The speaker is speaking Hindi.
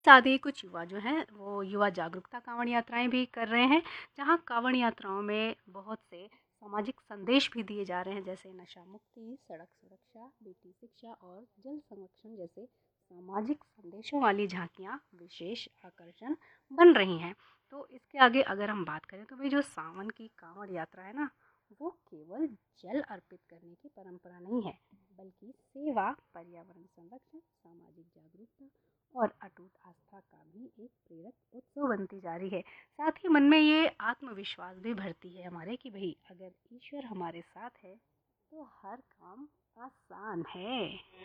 साथ ही कुछ युवा जो हैं वो युवा जागरूकता कांवड़ यात्राएं भी कर रहे हैं, जहां कांवड़ यात्राओं में बहुत से सामाजिक संदेश भी दिए जा रहे हैं, जैसे नशा मुक्ति, सड़क सुरक्षा, बेटी शिक्षा और जल संरक्षण जैसे सामाजिक संदेशों वाली झांकियां विशेष आकर्षण बन रही हैं। तो इसके आगे अगर हम बात करें तो भाई जो सावन की कांवड़ यात्रा है ना, वो केवल जल अर्पित करने की परंपरा नहीं है, बल्कि सेवा, पर्यावरण संरक्षण, सामाजिक जागरूकता और अटूट आस्था का भी एक प्रेरक उत्सव बनती जा रही है। साथ ही मन में ये आत्मविश्वास भी भरती है हमारे कि भाई अगर ईश्वर हमारे साथ है तो हर काम आसान है।